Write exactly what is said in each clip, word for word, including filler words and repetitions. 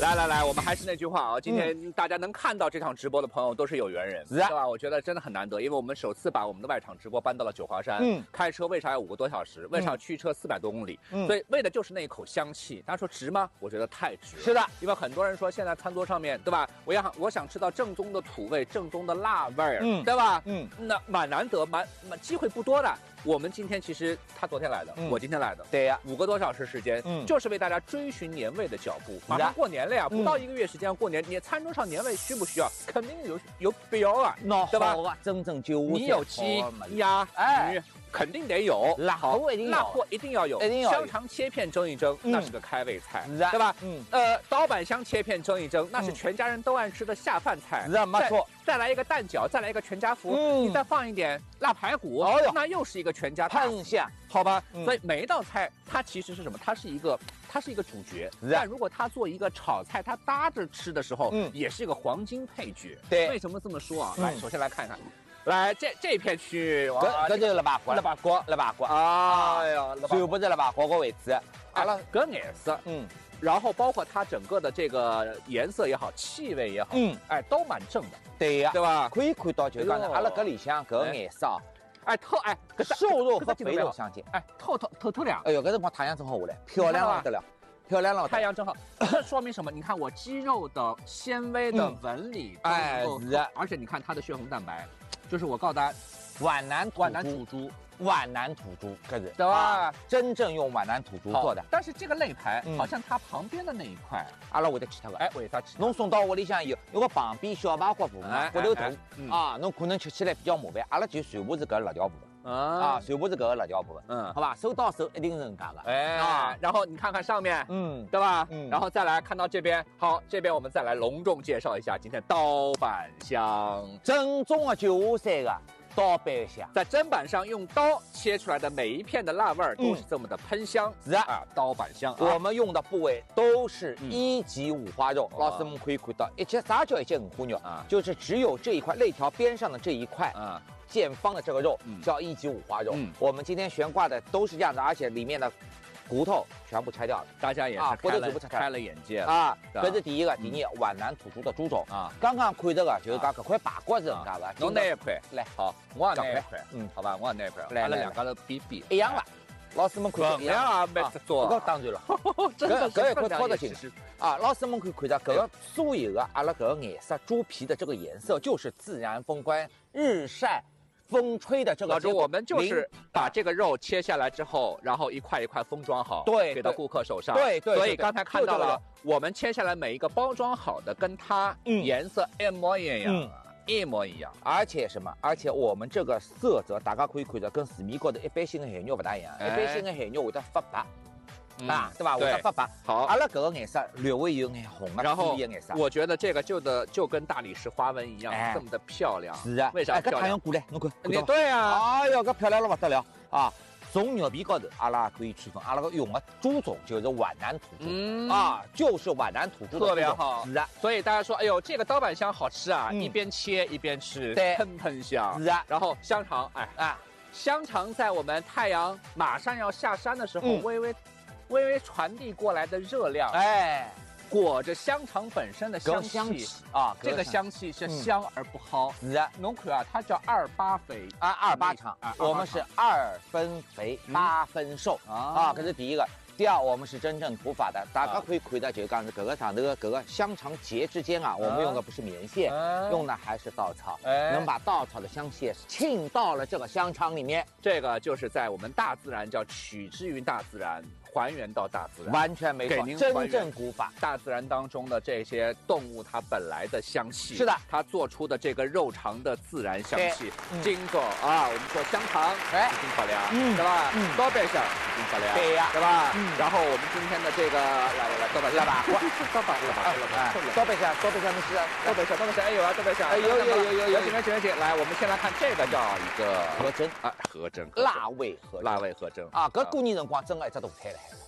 来来来，我们还是那句话啊，今天大家能看到这场直播的朋友都是有缘人，是啊，对吧？我觉得真的很难得，因为我们首次把我们的外场直播搬到了九华山，嗯，开车为啥要五个多小时？为啥驱车四百多公里？嗯，所以为的就是那一口香气。大家说值吗？我觉得太值了。是的，因为很多人说现在餐桌上面对吧？我要我想吃到正宗的土味，正宗的辣味儿，嗯，对吧？嗯，那蛮难得，蛮蛮机会不多的。我们今天其实他昨天来的，嗯、我今天来的，对呀，五个多小时时间，嗯，就是为大家追寻年味的脚步。马上过年了呀，不到一个月时间过年，你餐桌上年味需不需要？肯定有有必要啊，对吧？ 整整九你有鸡鸭鱼。肯定得有辣货，一定辣货一定要有， 一定要香肠切片蒸一蒸，那是个开胃菜，对吧？嗯，呃，刀板香切片蒸一蒸，那是全家人都爱吃的下饭菜， 是没错。 再来一个蛋饺，再来一个全家福，你再放一点辣排骨，那又是一个全家喷香， 好吧？所以每一道菜它其实是什么？它是一个，它是一个主角，但如果它做一个炒菜，它搭着吃的时候，嗯，也是一个黄金配角。对，为什么这么说啊？来，首先来看看。来，这这片区域， 搿搿就是腊八锅， 腊八锅，腊八锅。哎呀， 全部在腊八锅个位置。 好了，搿颜色，嗯，然后包括它整个的这个颜色也好，气味也好，嗯，哎，都蛮正的。 对呀， 对吧？ 可以看到，就讲阿拉搿里向搿个颜色啊， 哎透哎， 瘦肉和肥肉相间， 哎，透透透透亮。 哎呦，搿辰光太阳正好下来，漂亮了得了。漂亮了， 太阳正好，这说明什么？你看我鸡肉的纤维的纹理，哎，而且你看它的血红蛋白，就是我告诉大家， 皖南皖南土猪， 皖南土猪，搿是对吧？ 真正用皖南土猪做的。 但是这个肋排好像它旁边的那一块， 阿拉会得吃它个， 哎，为啥吃？ 侬送到屋里向以后，如果旁边小排骨部分骨头大啊，侬可能吃起来比较麻烦，阿拉就全部是搿辣条部分。啊，全部是搿个辣条部分，嗯，好吧，手到手一定是人家的， 哎啊，然后你看看上面，嗯，对吧？嗯，然后再来看到这边，好，这边我们再来隆重介绍一下今天刀板香， 正宗的九华山的刀板香， 在砧板上用刀切出来的每一片的辣味儿都是这么的喷香， 是啊， 刀板香， 我们用的部位都是一级五花肉，老师们可以看到，一节啥叫一节五花肉啊？就是只有这一块肋条边上的这一块啊。见方的这个肉叫一级五花肉，嗯、我们今天悬挂的都是这样的，而且里面的骨头全部拆掉了， 大家也是骨头全部拆开了眼界啊！这是第一个，第二，皖南土猪的猪肘啊。刚刚看这个就是讲这块排骨是人家的， 侬那一块来， 好，我也那一块，嗯，好吧，我也那一块， 来， 了两家头比比一样了。老师们看一样啊，没得做， 搿当然了，搿搿一块掏得进去啊！老师们可以看到，搿个所有的阿拉搿个颜色，猪皮的这个颜色就是自然风干日晒。风吹的这个， 老周，我们就是把这个肉切下来之后，然后一块一块封装好， 对， 给到顾客手上。 对对。 所以刚才看到了，我们切下来每一个包装好的，跟它颜色一模一样，一模一样。 而且什么？而且我们这个色泽，大家可以看到，跟市面高头一般性的海肉不大一样，一般性的海肉会得发白。啊，对吧？我的发白好， 阿拉搿个颜色略微有眼红啊， 然后颜色， 我觉得这个就的就跟大理石花纹一样，这么的漂亮。 是啊， 为啥？ 搿太阳过来，侬看， 你对啊， 哎哟，搿漂亮了不得了啊！从肉皮高头，阿拉可以区分，阿拉用的猪种就是皖南土猪啊，就是皖南土猪， 特别好。 是啊， 所以大家说，哎呦，这个刀板香好吃啊，一边切一边吃，喷喷香。 是啊， 然后香肠，哎啊，香肠在我们太阳马上要下山的时候，微微。微微传递过来的热量，哎，裹着香肠本身的香气啊，这个香气是香而不薅。 是啊， 侬看啊，它叫二八肥啊，二八肠啊，我们是二分肥八分瘦啊，这是第一个。第二，我们是真正土法的，大家可以看到，就讲是各个上头的各个香肠节之间啊，我们用的不是棉线，用的还是稻草，能把稻草的香气沁到了这个香肠里面。 这个就是在我们大自然叫取之于大自然。还原到大自然， 完全没错， 给您真正古法。 大自然当中的这些动物，它本来的香气， 是的， 它做出的这个肉肠的自然香气。经过啊，我们说香肠，哎，金漂亮，嗯，对吧？嗯，刀板香，金漂亮， 对呀， 对吧？嗯。然后我们今天的这个，来来来，刀板香吧，刀板，刀板， 刀板香，刀板香的是刀板香，刀板香，哎有啊，刀板香， 哎有有有有有， 请请请请，来，我们先来看这个叫一个河蒸啊，河蒸， 辣味河辣味河蒸啊，搿过年辰光真个一只大菜了。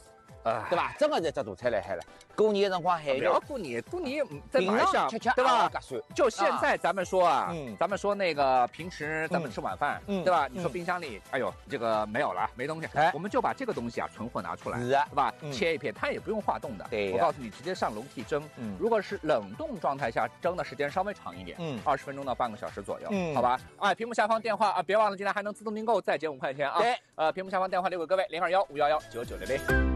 对吧？整个热这做菜来海了。过年辰光还有。 不要过年，过年在马上，对吧？就现在咱们说啊，咱们说那个平时咱们吃晚饭，对吧？你说冰箱里，哎呦，这个没有了，没东西，我们就把这个东西啊存货拿出来，对吧？切一片，它也不用化冻的。我告诉你，直接上笼屉蒸。如果是冷冻状态下蒸的时间稍微长一点，嗯，二十分钟到半个小时左右，嗯，好吧。哎，屏幕下方电话啊，别忘了今天还能自动订购，再减五块钱啊。对，呃，屏幕下方电话留给各位零二幺五幺幺九九六零。